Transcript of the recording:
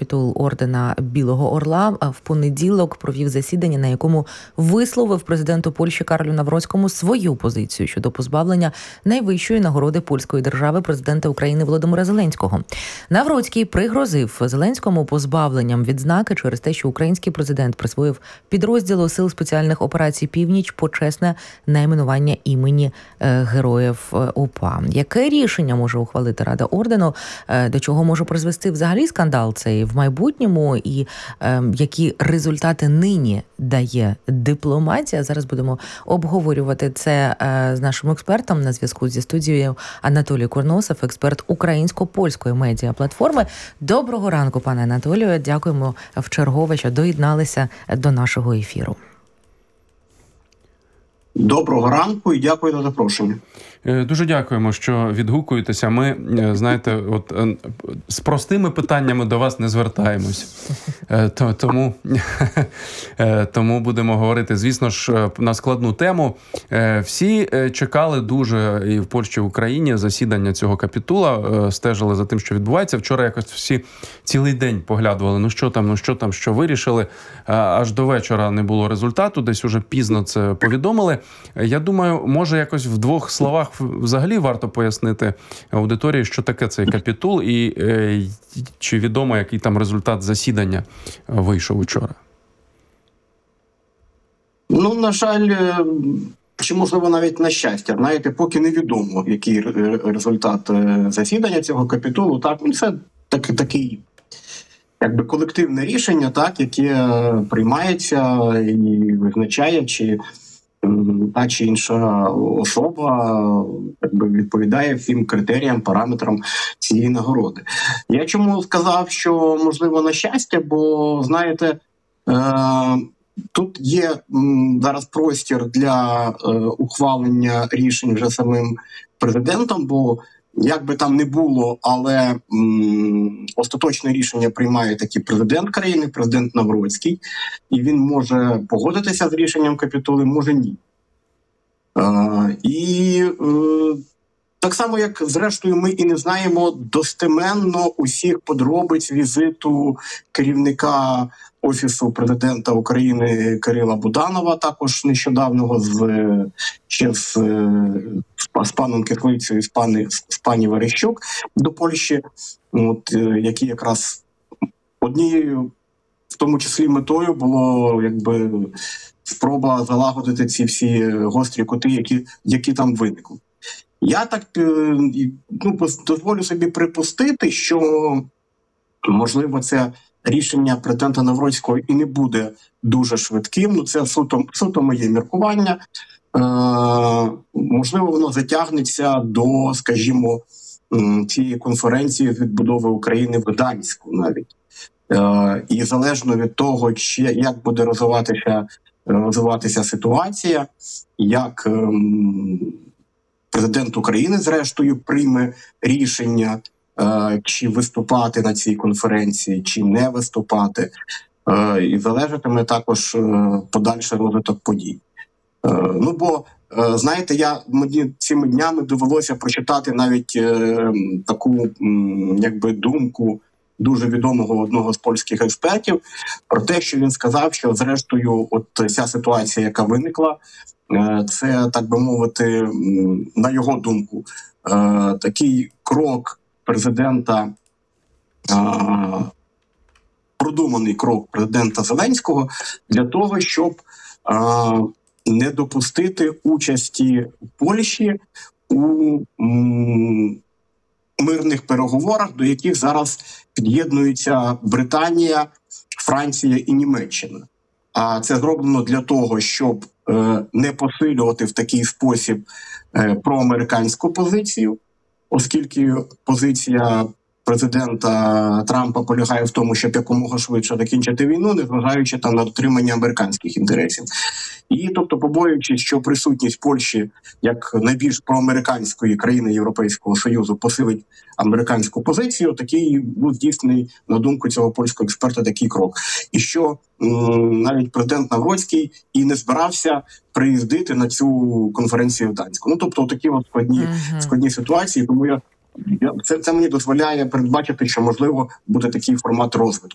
капітул ордена Білого Орла в понеділок провів засідання, на якому висловив президенту Польщі Карлю Навроцькому свою позицію щодо позбавлення найвищої нагороди польської держави президента України Володимира Зеленського. Навроцький пригрозив Зеленському позбавленням відзнаки через те, що український президент присвоїв підрозділу Сил спеціальних операцій «Північ» почесне найменування імені героїв УПА. Яке рішення може ухвалити Рада ордену? До чого може призвести взагалі скандал цей в майбутньому? І які результати нині дає дипломатія? Зараз будемо обговорювати це з нашим експертом. На зв'язку зі студією Анатолій Курносов, експерт українсько-польської медіаплатформи. Доброго ранку, пане Анатолію. Дякуємо вчергове, що доєдналися до нашого ефіру. Доброго ранку і дякую за запрошення. Дуже дякуємо, що відгукуєтеся. Ми, знаєте, з простими питаннями до вас не звертаємось. Тому будемо говорити, звісно ж, на складну тему. Всі чекали дуже і в Польщі, і в Україні засідання цього капітула, стежили за тим, що відбувається. Вчора якось всі цілий день поглядували, що вирішили. Аж до вечора не було результату, десь уже пізно це повідомили. Я думаю, може якось в двох словах взагалі варто пояснити аудиторії, що таке цей капітул і чи відомо, який там результат засідання вийшов учора? На жаль, чи можливо навіть на щастя, знаєте, поки невідомо, який результат засідання цього капітулу. Так, це такий якби колективне рішення, так, яке приймається і визначає, чи та чи інша особа відповідає всім критеріям, параметрам цієї нагороди. Я чому сказав, що можливо на щастя, бо, знаєте, тут є зараз простір для ухвалення рішень вже самим президентом, бо як би там не було, але остаточне рішення приймає такий президент країни, президент Навроцький, і він може погодитися з рішенням капітулу, може ні. Так само, як зрештою ми і не знаємо достеменно усіх подробиць візиту керівника Офісу президента України Кирила Буданова, також нещодавнього з паном Кислицею і з пані Верещук до Польщі, які якраз однією, в тому числі метою, було спроба залагодити ці всі гострі кути, які там виникли. Я так дозволю собі припустити, що можливо це рішення президента Навроцького і не буде дуже швидким. Це суто моє міркування. Можливо, воно затягнеться до, скажімо, цієї конференції з відбудови України в Гданську навіть. І залежно від того, як буде розвиватися ситуація, як президент України, зрештою, прийме рішення, чи виступати на цій конференції, чи не виступати, і залежатиме також подальший розвиток подій. Бо, знаєте, мені цими днями довелося прочитати навіть таку, думку дуже відомого одного з польських експертів про те, що він сказав, що зрештою ця ситуація, яка виникла, це, так би мовити, на його думку, такий крок президента, продуманий крок президента Зеленського для того, щоб не допустити участі Польщі у мирних переговорах, до яких зараз під'єднуються Британія, Франція і Німеччина. А це зроблено для того, щоб не посилювати в такий спосіб проамериканську позицію, оскільки позиція президента Трампа полягає в тому, щоб якомога швидше закінчити війну, незважаючи на дотримання американських інтересів. І, тобто, побоюючись, що присутність Польщі як найбільш проамериканської країни Європейського Союзу посилить американську позицію, такий був здійснений, на думку цього польського експерта, такий крок. І що навіть президент Навроцький і не збирався приїздити на цю конференцію в Гданську. Тобто, такі складні ситуації, тому це мені дозволяє передбачити, що, можливо, буде такий формат розвитку.